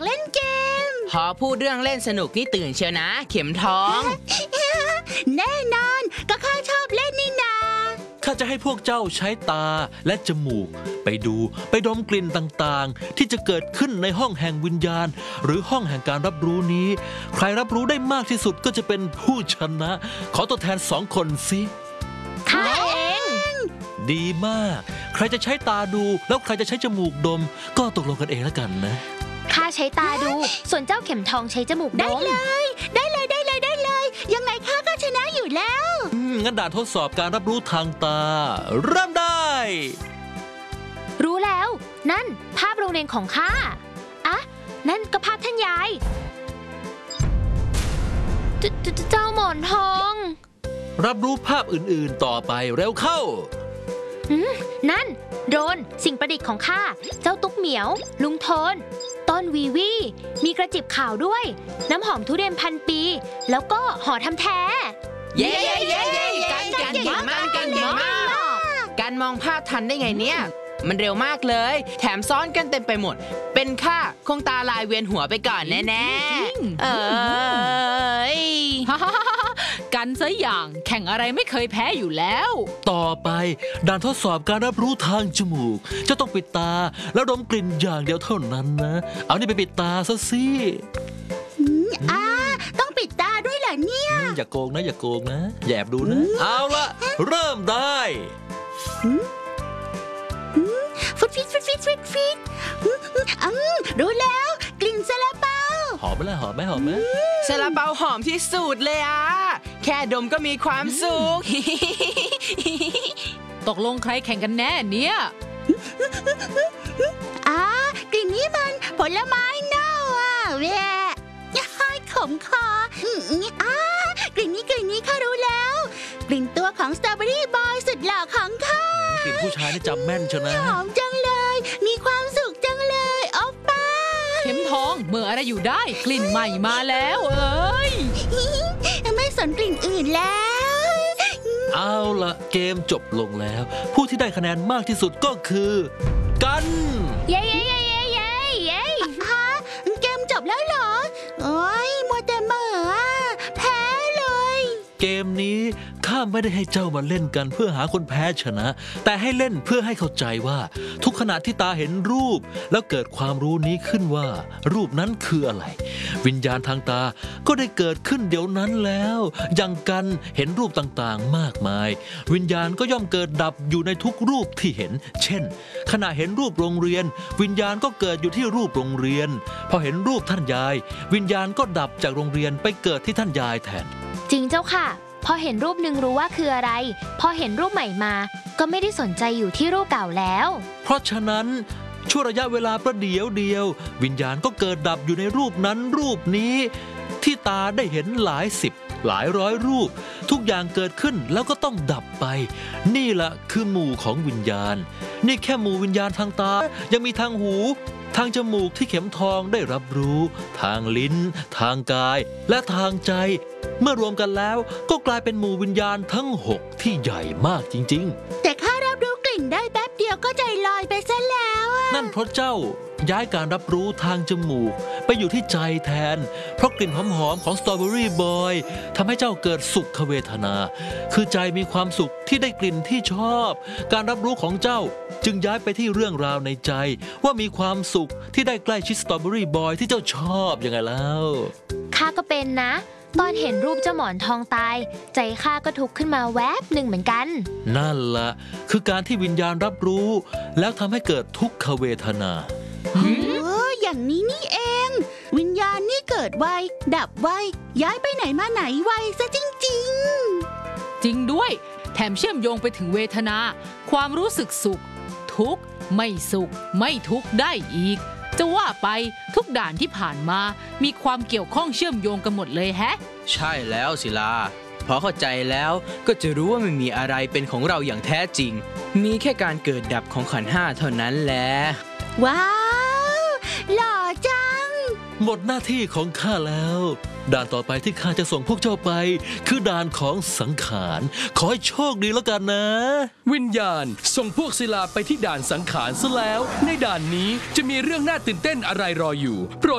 เล่นเกมพอพูดเรื่องเล่นสนุกนี่ตื่นเชียวนะเข็มทองแน่นอนก็ข้าชอบเล่นนี่นาข้าจะให้พวกเจ้าใช้ตาและจมูกไปดูไปดมกลิ่นต่างๆที่จะเกิดขึ้นในห้องแห่งวิญญาณหรือห้องแห่งการรับรู้นี้ใครรับรู้ได้มากที่สุดก็จะเป็นผู้ชนะขอตัวแทน2 คนสิข้าเองดีมากใครจะใช้ตาดูแล้วใครจะใช้จมูกดมก็ตกลงกันเองแล้วกันนะข้าใช้ตาดูส่วนเจ้าเข็มทองใช้จมูกดมได้เลยยังไงข้าก็ชนะอยู่แล้วงั้นด่านทดสอบการรับรู้ทางตาเริ่มได้รู้แล้วนั่นภาพโรงเรียนของข้าอะนั่นก็ภาพท่านยายเจ้าหมอนทองรับรู้ภาพอื่นๆต่อไปเร็วเข้านั่นโดรนสิ่งประดิษฐ์ของข้าเจ้าตุ๊กเหมียวลุงโทนต้นวีวีมีกระจิบข่าวด้วยน้ำหอมทุเรียนพันปีแล้วก็ห่อทำแท้เย้กันเก่งมากการมองภาพทันได้ไงเนี่ยมันเร็วมากเลยแถมซ้อนกันเต็มไปหมดเป็นข้าคงตาลายเวียนหัวไปก่อนแน่กันซะอย่างแข่งอะไรไม่เคยแพ้อยู่แล้วต่อไปด่านทดสอบการรับรู้ทางจมูกจะต้องปิดตาแล้วดมกลิ่นอย่างเดียวเท่านั้นนะเอานี่ไปปิดตาซะสิต้องปิดตาด้วยเหรอเนี่ยอย่าโกงนะอย่าแอบดูนะเอาละเริ่มได้ฟุดฟิตรู้แล้วกลิ่นซาลาเปาหอมไหมซาลาเปาหอมที่สุดเลยอ่ะแค่ดมก็มีความสุขตกลงใครแข่งกันแน่เนี่ยกลิ่นนี้มันผลไม้เน่าแหวะขมคอกลิ่นนี้ข้ารู้แล้วกลิ่นตัวของสตรอเบอรี่บอยสุดหล่อของข้ากลิ่นผู้ชายนี่จำแม่นชนะหอมจังเลยมีความสุขจังเลยโอป้าเข็มทองเมื่ออะไรอยู่ได้กลิ่นใหม่มาแล้วเอ้ยไม่สนกลิ่นอื่นแล้วเอาละเกมจบลงแล้วผู้ที่ได้คะแนนมากที่สุดก็คือกันเย้เกมจบแล้วเหรอโอ้ยมัวแต่เหม่อแพ้เลยเกมนี้ข้าไม่ได้ให้เจ้ามาเล่นกันเพื่อหาคนแพ้ชนะแต่ให้เล่นเพื่อให้เข้าใจว่าทุกขณะที่ตาเห็นรูปแล้วเกิดความรู้นี้ขึ้นว่ารูปนั้นคืออะไรวิญญาณทางตาก็ได้เกิดขึ้นเดี๋ยวนั้นแล้วอย่างกันเห็นรูปต่างๆมากมายวิญญาณก็ย่อมเกิดดับอยู่ในทุกรูปที่เห็นเช่นขณะเห็นรูปโรงเรียนวิญญาณก็เกิดอยู่ที่รูปโรงเรียนพอเห็นรูปท่านยายวิญญาณก็ดับจากโรงเรียนไปเกิดที่ท่านยายแทนจริงเจ้าค่ะพอเห็นรูปหนึ่งรู้ว่าคืออะไรพอเห็นรูปใหม่มาก็ไม่ได้สนใจอยู่ที่รูปเก่าแล้วเพราะฉะนั้นชั่วระยะเวลาประเดี๋ยวเดียววิญญาณก็เกิดดับอยู่ในรูปนั้นรูปนี้ที่ตาได้เห็นหลายสิบหลายร้อยรูปทุกอย่างเกิดขึ้นแล้วก็ต้องดับไปนี่แหละคือหมู่ของวิญญาณนี่แค่หมู่วิญญาณทางตายังมีทางหูทางจมูกที่เข็มทองได้รับรู้ทางลิ้นทางกายและทางใจเมื่อรวมกันแล้วก็กลายเป็นหมู่วิญญาณทั้ง6ที่ใหญ่มากจริงๆแต่ข้ารับรู้กลิ่นได้แป๊บเดียวก็ใจลอยไปซะแล้วนั่นเพราะเจ้าย้ายการรับรู้ทางจมูกไปอยู่ที่ใจแทนเพราะกลิ่นหอมๆของสตรอเบอรี่บอยทำให้เจ้าเกิดสุขเวทนาคือใจมีความสุขที่ได้กลิ่นที่ชอบการรับรู้ของเจ้าจึงย้ายไปที่เรื่องราวในใจว่ามีความสุขที่ได้ใกล้ชิดสตรอเบอรี่บอยที่เจ้าชอบยังไงแล้วข้าก็เป็นนะตอนเห็นรูปเจ้าหมอนทองตายใจข้าก็ทุกข์ขึ้นมาแวบหนึ่งเหมือนกันนั่นล่ะคือการที่วิญญาณรับรู้แล้วทำให้เกิดทุกขเวทนาอย่างนี้นี่เองวิญญาณนี่เกิดไวดับไวย้ายไปไหนมาไหนไวซะจริงจริงด้วยแถมเชื่อมโยงไปถึงเวทนาความรู้สึกสุขทุกข์ไม่สุขไม่ทุกข์ได้อีกจะว่าไปทุกด่านที่ผ่านมามีความเกี่ยวข้องเชื่อมโยงกันหมดเลยแฮะใช่แล้วศิลาพอเข้าใจแล้วก็จะรู้ว่าไม่มีอะไรเป็นของเราอย่างแท้จริงมีแค่การเกิดดับของขันธ์5เท่านั้นแหละว้าวหล่อจังหมดหน้าที่ของข้าแล้วด่านต่อไปที่ข้าจะส่งพวกเจ้าไปคือด่านของสังขารขอให้โชคดีแล้วกันนะวิญญาณส่งพวกศิลาไปที่ด่านสังขารซะแล้วในด่านนี้จะมีเรื่องน่าตื่นเต้นอะไรรออยู่